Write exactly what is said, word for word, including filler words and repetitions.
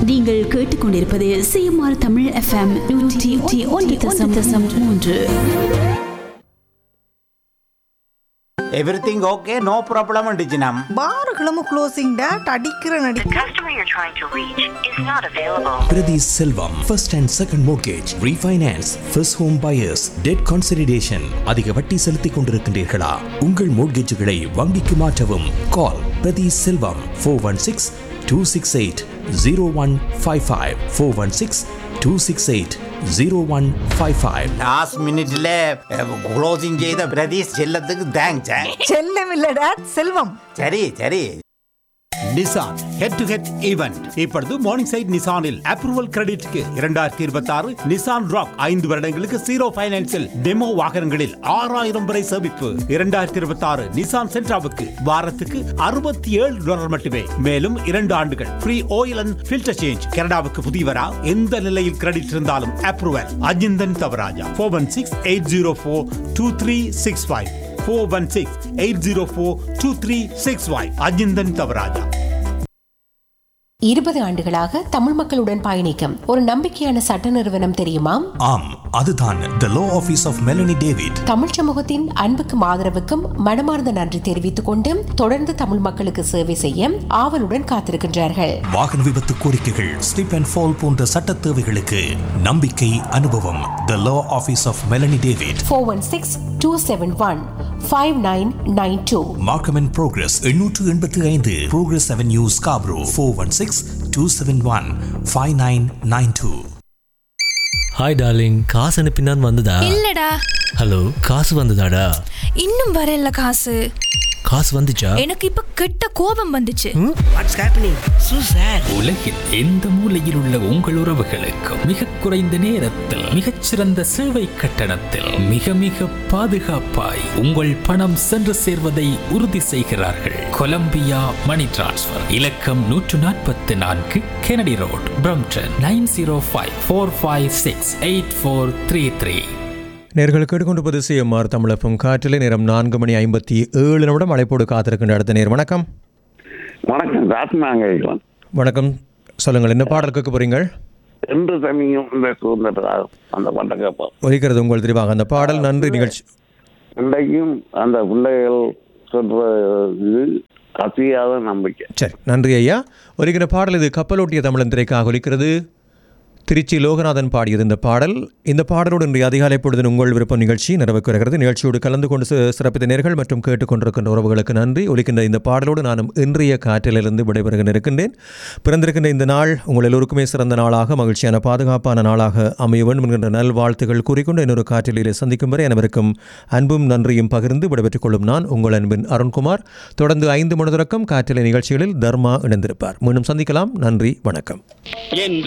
நீங்கள் கேட்டுக்கொண்டிருப்பது CMR Tamil FM நூற்றி ஒன்று தசம் மூன்று. Everything okay, no problem டிஜினம். பாருகளும் closing date அடிக்கிற நடி. The customer you're trying to reach is not available. Priti Selvam, first and second mortgage, refinance, first home buyers, debt consolidation. அதிக வட்டி செலுத்திக் கொண்டிருக்கின்றீர்களா? உங்கள் மோட்கேஜுகளை வங்கிக்கு மாற்றவும். கால் பிரதி செல்வம் four one six two six eight zero one five five four one six two six eight zero one five five. Last மினிட்ல closing செய்த பிரதீஷ் செல்லத்துக்கு தேங்க்ஸ். செல்லம் இல்ல டேட் செல்வம். சரி சரி. Nissan head to head event இப்பொழுது மார்னிங் சைட் நிசானில் அப்ரூவல் கிரெடிட்க்கு இரண்டாயிரத்தி இருபத்தி ஆறு நிசான் ராக் ஐந்து வருடங்களுக்கு ஜீரோ பைனான்சில் டெமோ வாகனங்களில் ஆறாயிரம் வரை சேமிப்பு. இரண்டாயிரத்தி இருபத்தி ஆறு நிசான் சென்ட்ராவுக்கு வாரத்துக்கு அறுபத்தி ஏழு டாலர் மட்டுமே. மேலும் இரண்டு ஆண்டுகள் free oil and filter change. கனடாவுக்கு புதியவரா எந்த நிலையில் கிரெடிட் இருந்தாலும் approval. Ajinthan Thavaraja four one six eight zero four two three six five four one six eight zero four two three six five. Ajinthan Thavaraja. இருபது ஆண்டுகளாக தமிழ் மக்களுடன் பயணிக்கும் ஒரு நம்பிக்கையான சட்ட நிறுவனம் தெரியுமா? ஆம், அதுதான் The Law Office of Melanie David. Tamil சமூகத்தின் அன்புக்கும் ஆதரவுக்கும் மனமார்ந்த நன்றி தெரிவித்துக் கொண்டு தொடர்ந்து தமிழ் மக்களுக்கு சேவை செய்ய ஆவலுடன் காத்திருக்கின்றார்கள். வாகன விபத்து கோரிக்கைகள், ஸ்லிப் அண்ட் ஃபால் போன்ற சட்ட தேவைகளுக்கு நம்பிக்கை, அனுபவம். The Law Office of Melanie David. Four one six two seven one five nine nine two. Markham and Progress எண்ணூற்று எண்பத்தி ஐந்து Progress Avenue, Scarborough. Four one six two seven one five nine nine two. Hi darling, காசு அனுப்பினான் வந்ததா? இல்லடா. Hello, காசு வந்ததாடா? இன்னும் வரல காசு. காசு வந்துச்சா? எனக்கு இப்ப கெட்ட கோபம் வந்துச்சு. What's happening? So sad. உலகில் எந்த மூலையில் உள்ள உங்கள் உறவுகளுக்கு மிக குறைந்த நேரத்தில் மிகச்சிறந்த சேவை கட்டணத்தில் மிக மிக பாதுகாப்பாய் உங்கள் பணம் சென்று சேர்வதை உறுதி செய்கிறார்கள். கொலம்பியா மணி டிரான்ஸ்ஃபர். இலக்கம் நூற்று நாற்பத்தி நான்கு Kennedy road, Brampton. Nine zero five four five six eight four three three. நேர்கள் கேட்டுக்கொண்டு சிஎம்ஆர் தமிழகம் காற்றிலே நேரம் நான்கு மணி ஐம்பத்தி ஏழு நிமிடம். அழைப்போடு காத்திருக்கின்ற அடுத்த நேர். வணக்கம். வணக்கம். வணக்கம், சொல்லுங்கள், என்ன பாடல் கேட்க போறீங்க? என்று தமிழும் அந்த பாட்டை கேட்போம். ஒலிக்கிறது உங்கள் தெரிவாக அந்த பாடல். நன்றி. நிகழ்ச்சி இன்றைக்கும் அந்த பிள்ளைகள் சொல்றது கசியாத நம்பிக்கை. சரி, நன்றி ஐயா. ஒலிக்கிற பாடல் இது கப்பலோட்டிய தமிழன் திரைக்காக ஒலிக்கிறது. திருச்சி லோகநாதன் பாடியது இந்த பாடல். இந்த பாடலோடு இன்றைய அதிகாலை பொழுது உங்கள் விருப்பம் நிகழ்ச்சி நிறைவுக்கு வருகிறது. நிகழ்ச்சியோடு கலந்து கொண்டு சிறப்பித்த நேர்கள் மற்றும் கேட்டுக்கொண்டிருக்கின்ற உறவுகளுக்கு நன்றி. ஒலிக்கின்ற இந்த பாடலோடு நானும் இன்றைய காற்றிலிருந்து விடைபெறுக இருக்கின்றேன். பிறந்திருக்கின்ற இந்த நாள் உங்கள் எல்லோருக்குமே சிறந்த நாளாக, மகிழ்ச்சியான பாதுகாப்பான நாளாக அமைய வேண்டும் என்கின்ற நல்வாழ்த்துகள் கூறிக்கொண்டு இன்னொரு காற்றிலே சந்திக்கும் வரை அனைவருக்கும் அன்பும் நன்றியும் பகிர்ந்து விடைபெற்றுக் கொள்ளும் நான் உங்கள் அன்பின் அருண்குமார். தொடர்ந்து ஐந்து மணி தொடக்கம் காற்றிலே நிகழ்ச்சிகளில் தர்மா இணைந்திருப்பார். மீண்டும் சந்திக்கலாம். நன்றி, வணக்கம்.